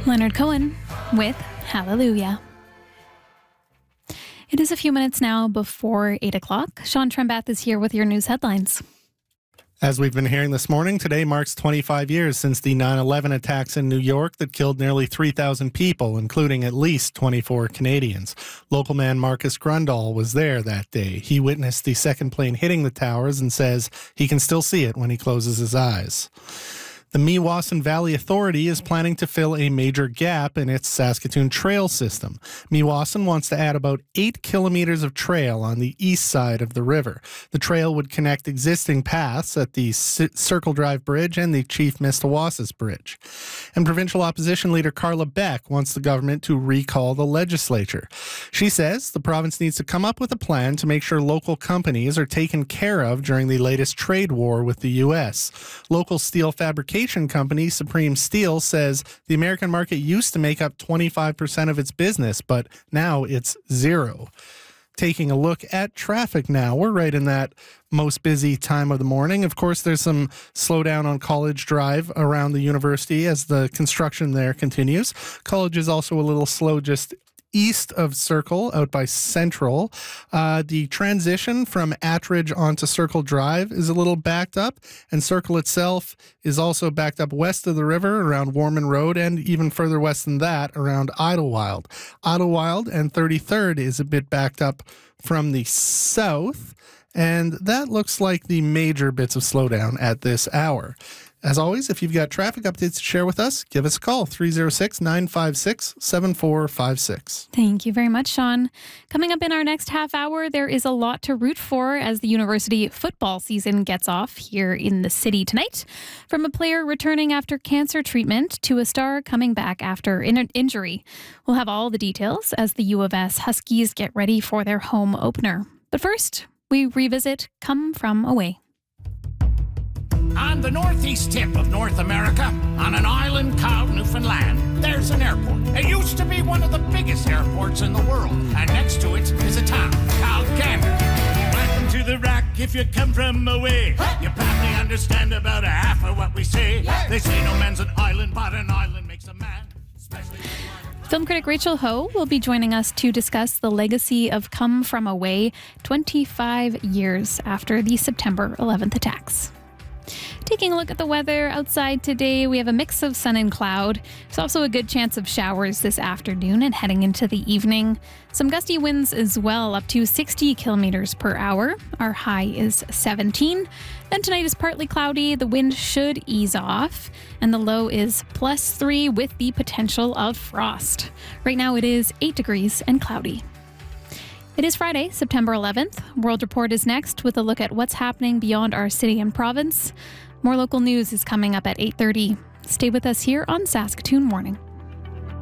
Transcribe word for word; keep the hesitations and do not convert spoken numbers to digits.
Leonard Cohen with Hallelujah. It is a few minutes now before eight o'clock. Sean Trembath is here with your news headlines. As we've been hearing this morning, today marks twenty-five years since the nine eleven attacks in New York that killed nearly three thousand people, including at least twenty-four Canadians. Local man Marcus Grundall was there that day. He witnessed the second plane hitting the towers and says he can still see it when he closes his eyes. The Meewasin Valley Authority is planning to fill a major gap in its Saskatoon trail system. Meewasin wants to add about eight kilometers of trail on the east side of the river. The trail would connect existing paths at the C- Circle Drive Bridge and the Chief Mistawassis Bridge. And provincial opposition leader Carla Beck wants the government to recall the legislature. She says the province needs to come up with a plan to make sure local companies are taken care of during the latest trade war with the U S. Local steel fabrication company Supreme Steel says the American market used to make up twenty-five percent of its business, but now it's zero. Taking a look at traffic now. We're right in that most busy time of the morning. Of course, there's some slowdown on College Drive around the university as the construction there continues. College is also a little slow just east of Circle, out by Central. Uh, the transition from Attridge onto Circle Drive is a little backed up, and Circle itself is also backed up west of the river around Warman Road, and even further west than that around Idlewild. Idlewild and thirty-third is a bit backed up from the south, and that looks like the major bits of slowdown at this hour. As always, if you've got traffic updates to share with us, give us a call, three oh six, nine five six, seven four five six. Thank you very much, Sean. Coming up in our next half hour, there is a lot to root for as the university football season gets off here in the city tonight. From a player returning after cancer treatment to a star coming back after an injury. We'll have all the details as the U of S Huskies get ready for their home opener. But first, we revisit Come From Away. On the northeast tip of North America, on an island called Newfoundland, there's an airport. It used to be one of the biggest airports in the world, and next to it is a town called Gander. Welcome to the Rock if you come from away. You probably understand about a half of what we say. They say no man's an island, but an island makes a man. Especially Film critic Rachel Ho will be joining us to discuss the legacy of Come From Away twenty-five years after the September eleventh attacks. Taking a look at the weather outside today, we have a mix of sun and cloud. There's also a good chance of showers this afternoon and heading into the evening. Some gusty winds as well, up to sixty kilometers per hour. Our high is seventeen. Then tonight is partly cloudy. The wind should ease off, and the low is plus three with the potential of frost. Right now it is eight degrees and cloudy. It is Friday, September eleventh. World Report is next with a look at what's happening beyond our city and province. More local news is coming up at eight thirty. Stay with us here on Saskatoon Morning.